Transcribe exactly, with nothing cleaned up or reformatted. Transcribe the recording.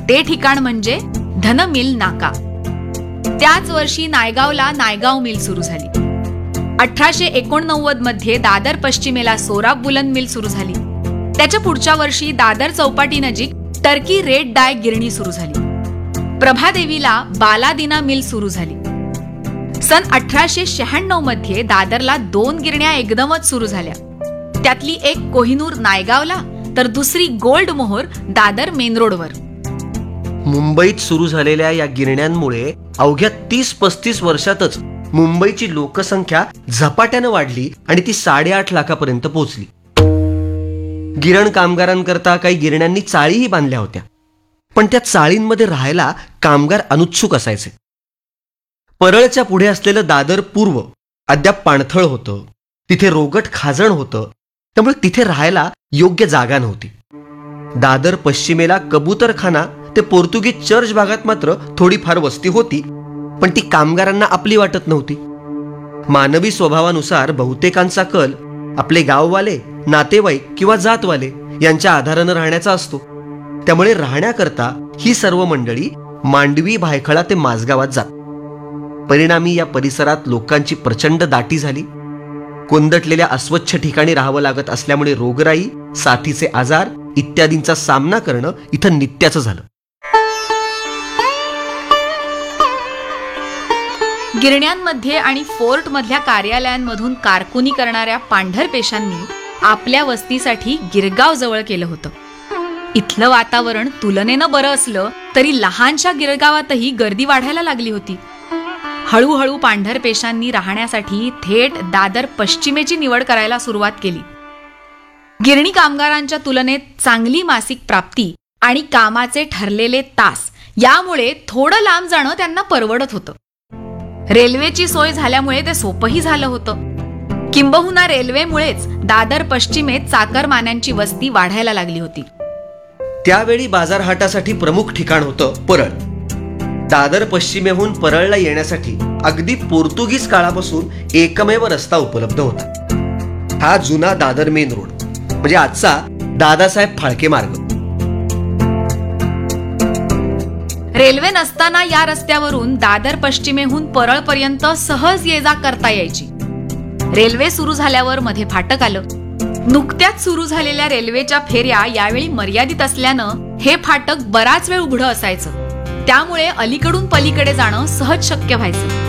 ते ठिकाण म्हणजे धनमिल नाका. त्याच वर्षी नायगावला नायगाव मिल सुरू झाली. अठराशे एकोणनव्वद मध्ये दादर पश्चिमेला सोराब बुलंद मिल सुरू झाली. त्याच्या पुढच्या वर्षी दादर चौपाटी नजीक टर्की रेड डाय गिरणी सुरू झाली. प्रभादेवीला बालादिना मिल सुरू झाली. सन अठराशे शहाण्णव मध्ये दादरला दोन गिरण्या एकदमच सुरू झाल्या. त्यातली एक कोहिनूर नायगावला तर दुसरी गोल्ड मोहर दादर मेन रोडवर. मुंबईत सुरू झालेल्या या गिरण्यांमुळे अवघ्या तीस पस्तीस वर्षातच मुंबईची लोकसंख्या झपाट्यानं वाढली आणि ती साडेआठ लाखापर्यंत पोहोचली. गिरण कामगारांकरता काही गिरण्यांनी चाळीही बांधल्या होत्या, पण त्या चाळींमध्ये राहायला कामगार अनुत्सुक असायचे. परळच्या पुढे असलेलं दादर पूर्व अद्याप पाणथळ होतं. तिथे रोगट खाजण होतं, त्यामुळे तिथे राहायला योग्य जागा नव्हती. दादर पश्चिमेला कबूतरखाना ते पोर्तुगीज चर्च भागात मात्र थोडीफार वस्ती होती, पण ती कामगारांना आपली वाटत नव्हती. मानवी स्वभावानुसार बहुतेकांचा कल आपले गाववाले, नातेवाईक किंवा जातवाले यांच्या आधारानं राहण्याचा असतो. त्यामुळे राहण्याकरता ही सर्व मंडळी मांडवी, भायखळा ते माझगावात जात. परिणामी या परिसरात लोकांची प्रचंड दाटी झाली. कोंदटलेल्या अस्वच्छ ठिकाणी राहावं लागत असल्यामुळे रोगराई, साथीचे आजार इत्यादींचा सामना करणं इथं नित्याचं झालं. गिरण्यांमध्ये आणि फोर्ट मधल्या कार्यालयांमधून कारकुनी करणाऱ्या पांढरपेशांनी आपल्या वस्तीसाठी गिरगाव जवळ केलं होतं. इथलं वातावरण तुलनेनं बरं असलं तरी लहानशा गिरगावातही गर्दी वाढायला लागली होती. हळूहळू पांढरपेशांनी राहण्यासाठी थेट दादर पश्चिमेची निवड करायला सुरुवात केली. गिरणी कामगारांच्या तुलनेत चांगली मासिक प्राप्ती आणि कामाचे ठरलेले तास यामुळे थोडं लांब जाणं त्यांना परवडत होतं. रेल्वेची सोय झाल्यामुळे ते सोपंही झालं होतं. किंबहुना रेल्वेमुळेच दादर पश्चिमेत चाकरमान्यांची वस्ती वाढायला लागली होती. त्यावेळी बाजारहाटासाठी प्रमुख ठिकाण होतं परळ. दादर पश्चिमेहून परळला येण्यासाठी अगदी पोर्तुगीज काळापासून एकमेव रस्ता उपलब्ध होता. हा जुना दादर मेन रोड म्हणजे आजचा दादासाहेब फाळके मार्ग. रेल्वे नसताना या रस्त्यावरून दादर पश्चिमेहून परळपर्यंत सहज ये जा करता यायची. रेल्वे सुरू झाल्यावर मध्ये फाटक आलं. नुकत्याच सुरू झालेल्या रेल्वेच्या फेऱ्या यावेळी मर्यादित असल्यानं हे फाटक बराच वेळ उघडं असायचं. त्यामुळे अलीकडून पलीकडे जाणं सहज शक्य व्हायचं.